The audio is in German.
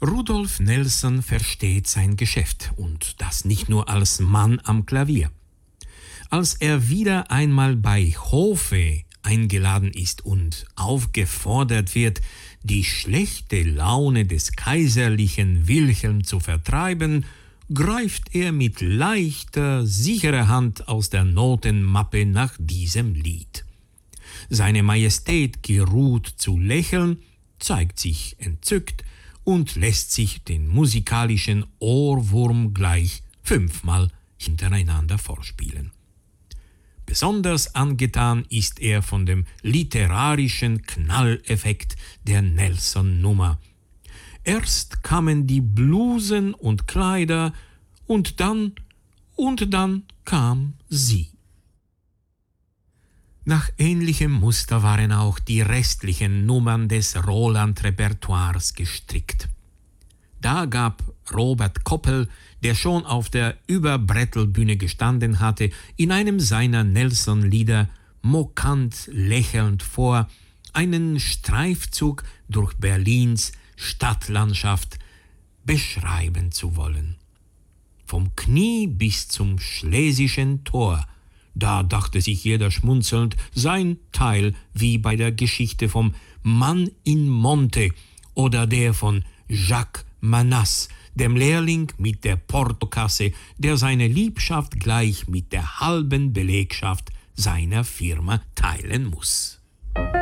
Rudolf Nelson versteht sein Geschäft und das nicht nur als Mann am Klavier. Als er wieder einmal bei Hofe eingeladen ist und aufgefordert wird, die schlechte Laune des kaiserlichen Wilhelm zu vertreiben, greift er mit leichter, sicherer Hand aus der Notenmappe nach diesem Lied. Seine Majestät geruht zu lächeln, zeigt sich entzückt und lässt sich den musikalischen Ohrwurm gleich 5-mal hintereinander vorspielen. Besonders angetan ist er von dem literarischen Knalleffekt der Nelson-Nummer. Erst kamen die Blusen und Kleider und dann kam sie. Nach ähnlichem Muster waren auch die restlichen Nummern des Roland-Repertoires gestrickt. Da gab Robert Koppel, der schon auf der Überbrettelbühne gestanden hatte, in einem seiner Nelson-Lieder mokant lächelnd vor, einen Streifzug durch Berlins Stadtlandschaft beschreiben zu wollen. Vom Knie bis zum Schlesischen Tor, da dachte sich jeder schmunzelnd, sein Teil wie bei der Geschichte vom Mann in Monte oder der von Jacques Manas, dem Lehrling mit der Portokasse, der seine Liebschaft gleich mit der halben Belegschaft seiner Firma teilen muss.